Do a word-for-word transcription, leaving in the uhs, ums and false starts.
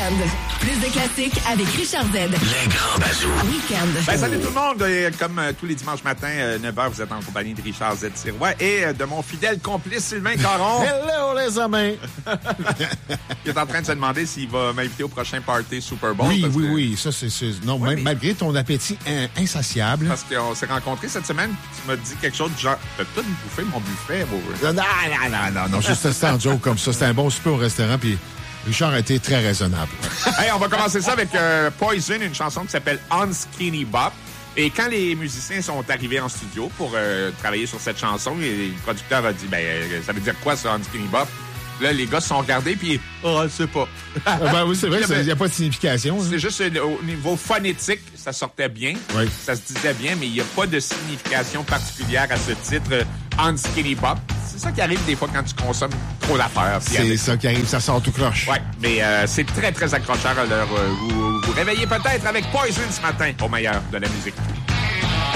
Week-end. Plus de classiques avec Richard Z. Les grands bazous. Week-end. Ben, salut tout le monde. Et comme euh, tous les dimanches matins, euh, neuf heures, vous êtes en compagnie de Richard Z. Sirois et euh, de mon fidèle complice Sylvain Caron. Hello les amis! Qui est en train de se demander s'il va m'inviter au prochain party Super Bowl. Oui, parce oui, que, oui. Ça, c'est... c'est... Non, Ouais, même, mais- malgré ton appétit in- insatiable. Parce qu'on s'est rencontrés cette semaine, tu m'as dit quelque chose du genre, t'as tout bouffé mon buffet, moi. Non, non, non, non, non, non. Juste c'était en joke comme ça. C'était un bon souper au restaurant, puis Richard a été très raisonnable. Hey, on va commencer ça avec euh, Poison, une chanson qui s'appelle On Skinny Bop. Et quand les musiciens sont arrivés en studio pour euh, travailler sur cette chanson, et le producteur a dit, ben, euh, ça veut dire quoi, ça, On Skinny Bop? Là, les gars se sont regardés, puis, oh, je sais pas. Ah, ben oui, c'est vrai qu'il n'y a pas de signification. C'est hein. juste euh, au niveau phonétique, ça sortait bien. Oui. Ça se disait bien, mais il n'y a pas de signification particulière à ce titre, euh, On Skinny Bop. C'est ça qui arrive des fois quand tu consommes trop d'affaires. Puis C'est avec- ça qui arrive, ça sort tout croche. Ouais, mais euh, c'est très, très accrocheur. Alors, euh, vous vous réveillez peut-être avec Poison ce matin, au meilleur de la musique.